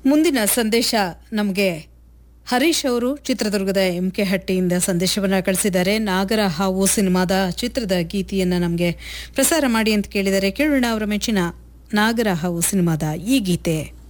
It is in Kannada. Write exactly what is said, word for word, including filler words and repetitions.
ಮುಂದಿನ ಸಂದೇಶ ನಮಗೆ ಹರೀಶ್ ಅವರು ಚಿತ್ರದುರ್ಗದ ಎಂ ಕೆ ಹಟ್ಟಿಯಿಂದ ಸಂದೇಶವನ್ನು ಕಳಿಸಿದ್ದಾರೆ. ನಾಗರ ಹಾವು ಸಿನಿಮಾದ ಚಿತ್ರದ ಗೀತೆಯನ್ನು ನಮಗೆ ಪ್ರಸಾರ ಮಾಡಿ ಅಂತ ಕೇಳಿದರೆ ಕೇಳೋಣ ಅವರ ಮೆಚ್ಚಿನ ನಾಗರ ಹಾವು ಸಿನಿಮಾದ ಈ ಗೀತೆ.